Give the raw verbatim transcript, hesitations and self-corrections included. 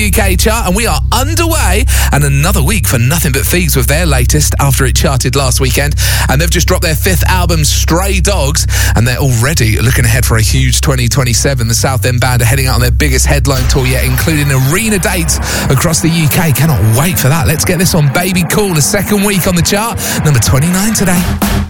U K chart, and we are underway, and another week for Nothing But Thieves with their latest after it charted last weekend. And they've just dropped their fifth album, Stray Dogs, and they're already looking ahead for a huge twenty twenty-seven. The Southend Band are heading out on their biggest headline tour yet, including arena dates across the U K. Cannot wait for that. Let's get this on Baby Cool, the second week on the chart, number twenty-nine today.